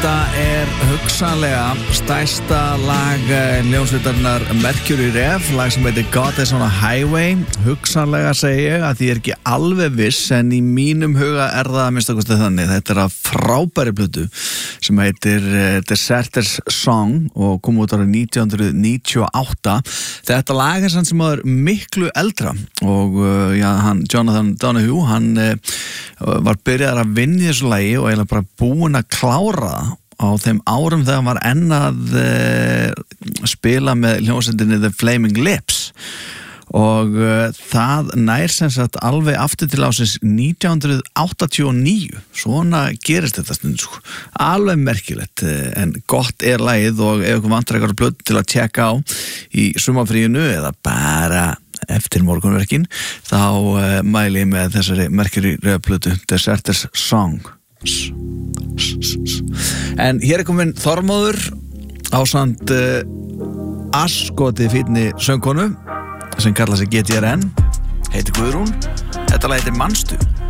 Þetta hugsanlega stærsta lag hljómsveitarinnar Mercury Rev, lag sem heitir God is on a Highway. Hugsanlega segi ég að því ég ekki alveg viss, en í mínum huga það að minnsta kosti þannig. Þetta að frábæri plötu sem heitir Deserters Song og kom út árið 1998. Þetta lag sann sem miklu eldra og Jonathan Donahue, hann var byrjaður að vinna í þessu lagi og eiginlega bara búinn að klára það á þeim árum þegar hann var enn að spila með hljómsveitinni The Flaming Lips og það nær sem sagt alveg aftur til ásins 1989. Svona gerist þetta stund sko. Alveg merkilegt, en gott lagið og ef ykkur vantar eitthvað plötu til að tjekka á í sumarfríinu eða bara eftir morgunverkin, þá mæli ég með þessari Mercury Rev plötu Deserters Song. En hér komin Þormóður ásamt askoti fínni söngkonu sem kallar sig GTRN, heitir Guðrún. Þetta lag heitir Manstu.